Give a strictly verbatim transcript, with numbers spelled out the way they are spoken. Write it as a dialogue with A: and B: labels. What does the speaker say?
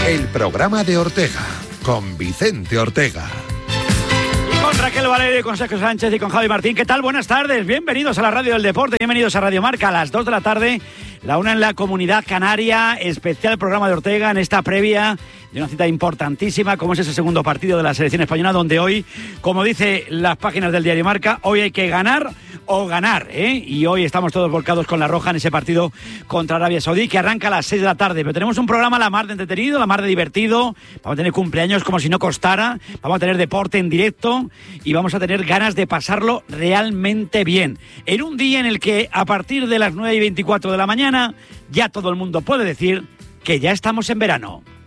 A: El programa de Ortega, con Vicente Ortega.
B: Con Raquel Valerio, con Sergio Sánchez y con Javi Martín. ¿Qué tal? Buenas tardes. Bienvenidos a la Radio del Deporte. Bienvenidos a Radio Marca a las dos de la tarde. La una en la Comunidad Canaria. Especial programa de Ortega en esta previa de una cita importantísima como es ese segundo partido de la selección española, donde hoy, como dice las páginas del diario Marca, hoy hay que ganar o ganar, ¿eh? Y hoy estamos todos volcados con la roja en ese partido contra Arabia Saudí, que arranca a las seis de la tarde. Pero tenemos un programa la mar de entretenido, la mar de divertido. Vamos a tener cumpleaños como si no costara. Vamos a tener deporte en directo y vamos a tener ganas de pasarlo realmente bien. En un día en el que a partir de las nueve y veinticuatro de la mañana ya todo el mundo puede decir que ya estamos en verano.